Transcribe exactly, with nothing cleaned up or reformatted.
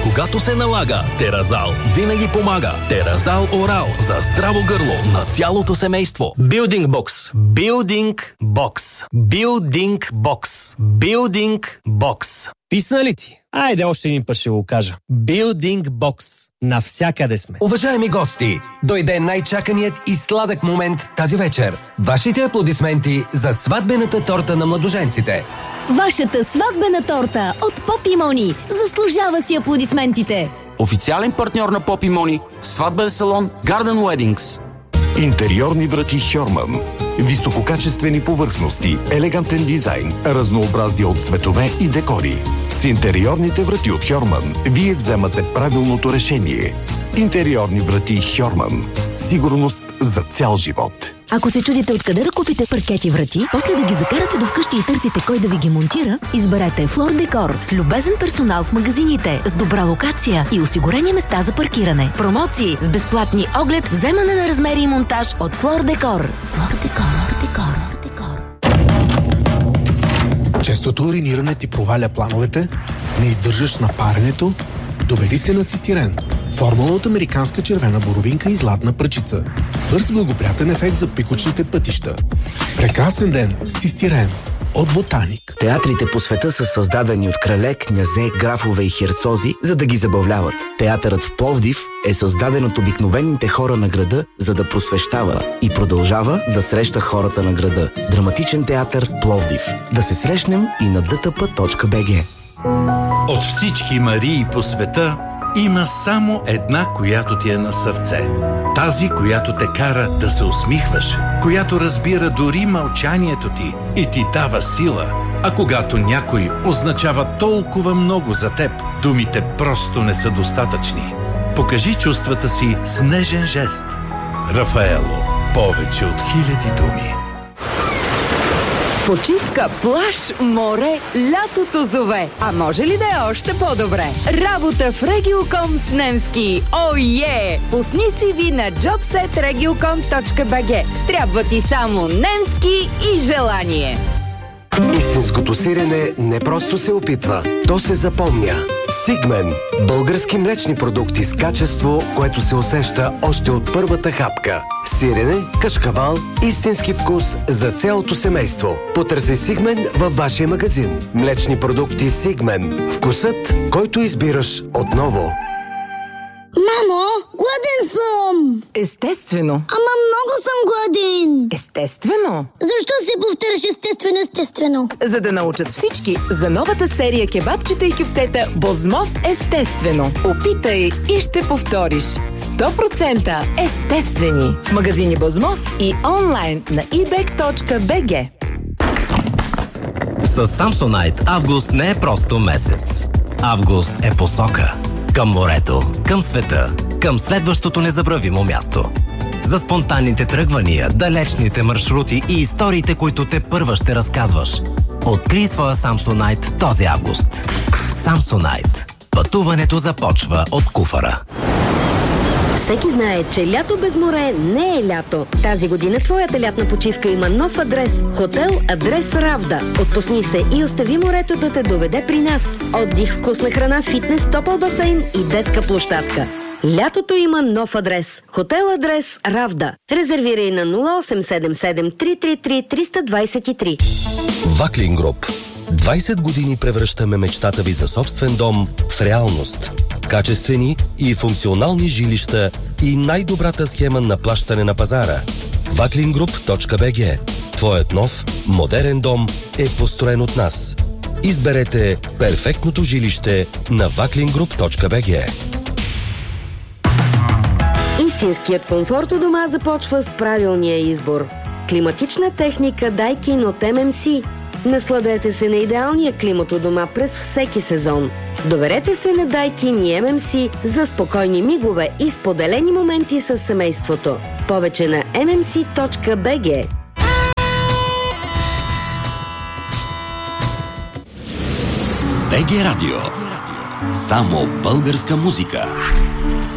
когато се налага, Теразал винаги помага. Теразал Орал за здраво гърло на цялото семейство. Building Box. Building Box. Building Box. Building Box. Писна ли ти? Айде още един път ще го кажа. Building Box. Навсякъде сме. Уважаеми гости, дойде най-чаканият и сладък момент тази вечер. Вашите аплодисменти за сватбената торта на младоженците. Вашата сватбена торта от Поп и Мони заслужава си аплодисментите. Официален партньор на Поп и Мони, сватбен салон Garden Weddings. Интериорни врати Хьорман. Висококачествени повърхности, елегантен дизайн, разнообразие от цветове и декори. С интериорните врати от Хьорман вие вземате правилното решение. Интериорни врати Хьорман. Сигурност за цял живот. Ако се чудите откъде да купите паркети врати, после да ги закарате до вкъщи и търсите кой да ви ги монтира, изберете Флор Декор с любезен персонал в магазините, с добра локация и осигурени места за паркиране. Промоции с безплатни оглед, вземане на размери и монтаж от Флор Декор. Флор Декор, Декор, Декор. Честото уриниране ти проваля плановете, не издържаш на паренето, довери се на цистирен. Формула от американска червена боровинка и златна пръчица. Бърз благоприятен ефект за пикочните пътища. Прекрасен ден с цистирен от Ботаник. Театрите по света са създадени от крале, князе, графове и херцози, за да ги забавляват. Театърът в Пловдив е създаден от обикновените хора на града, за да просвещава и продължава да среща хората на града. Драматичен театър Пловдив. Да се срещнем и на д т п точка б г. От всички Марии по света има само една, която ти е на сърце. Тази, която те кара да се усмихваш, която разбира дори мълчанието ти и ти дава сила. А когато някой означава толкова много за теб, думите просто не са достатъчни. Покажи чувствата си с нежен жест. Рафаело. Повече от хиляди думи. Почивка, плаж, море, лятото зове. А може ли да е още по-добре? Работа в Региоком с немски. О, е! Пусни си ви на джобсет региоком точка б г. Трябва ти само немски и желание. Истинското сирене не просто се опитва, то се запомня. Сигмен – български млечни продукти с качество, което се усеща още от първата хапка. Сирене, кашкавал, истински вкус за цялото семейство. Потърси Сигмен във вашия магазин. Млечни продукти Сигмен. Вкусът, който избираш отново. Мамо, гладен съм! Естествено. Ама много съм гладен! Естествено. Защо се повтаряш естествено, естествено? За да научат всички за новата серия кебабчета и кюфтета Бозмов естествено. Опитай и ще повториш. сто процента естествени. В магазини Бозмов и онлайн на и бек точка б г. С Samsonite август не е просто месец. Август е посока. Към морето, към света, към следващото незабравимо място. За спонтанните тръгвания, далечните маршрути и историите, които те първа ще разказваш. Открий своя Samsonite този август. Samsonite. Пътуването започва от куфара. Всеки знае, че лято без море не е лято. Тази година твоята лятна почивка има нов адрес. Хотел Адрес Равда. Отпусни се и остави морето да те доведе при нас. Отдих, вкусна храна, фитнес, топъл басейн и детска площадка. Лятото има нов адрес. Хотел Адрес Равда. Резервирай на нула осем седем седем три три три три два три. Ваклин Груп. двайсет години превръщаме мечтата ви за собствен дом в реалност. Качествени и функционални жилища и най-добрата схема на плащане на пазара. ваклин груп точка б г. Твоят нов, модерен дом е построен от нас. Изберете перфектното жилище на ваклин груп точка б г. Истинският комфорт у дома започва с правилния избор. Климатична техника Daikin от ем ем си. Насладете се на идеалния климат у дома през всеки сезон. Доверете се на Daikin и ем ем си за спокойни мигове и споделени моменти с семейството. Повече на ем ем си точка б г. БГ Радио. Само българска музика.